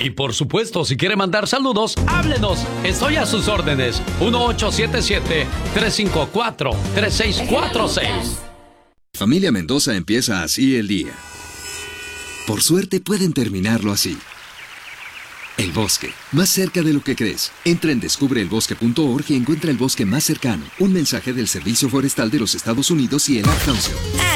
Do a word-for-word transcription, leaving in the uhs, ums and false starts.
Y por supuesto, si quiere mandar saludos, háblenos. Estoy a sus órdenes. uno ocho siete siete, tres cinco cuatro, tres seis cuatro seis. Familia Mendoza empieza así el día. Por suerte pueden terminarlo así. El bosque, más cerca de lo que crees. Entra en descubre el bosque punto org y encuentra el bosque más cercano. Un mensaje del Servicio Forestal de los Estados Unidos y el Ad Council.